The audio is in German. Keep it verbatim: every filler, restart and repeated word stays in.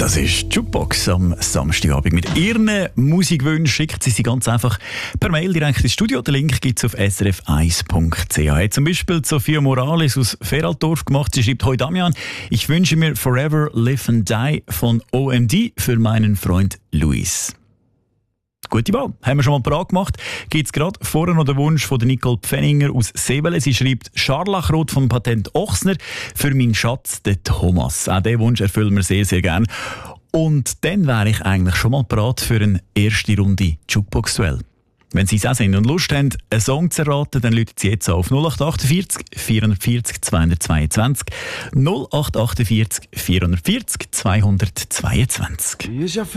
Das ist Jukebox am Samstagabend. Mit Ihren Musikwünschen schickt sie sie ganz einfach per Mail direkt ins Studio. Den Link gibt es auf s r f eins punkt c h. Hat zum Beispiel Sophia Morales aus Feraldorf gemacht. Sie schreibt: Hoi Damian, ich wünsche mir Forever Live and Die von O M D für meinen Freund Luis. Gute Wahl. Haben wir schon mal parat gemacht. Gibt es gerade vorher noch den Wunsch von der Nicole Pfenninger aus Sebele. Sie schreibt: Scharlachrot vom Patent Ochsner für meinen Schatz, den Thomas. Auch diesen Wunsch erfüllen wir sehr, sehr gerne. Und dann wäre ich eigentlich schon mal parat für eine erste Runde Jukebox-Duell. Wenn Sie es auch sind und Lust haben, einen Song zu erraten, dann läutet Sie jetzt auf null acht achtundvierzig vierhundertvierzig zweihundertzweiundzwanzig. null acht achtundvierzig vierhundertvierzig zweihundertzweiundzwanzig.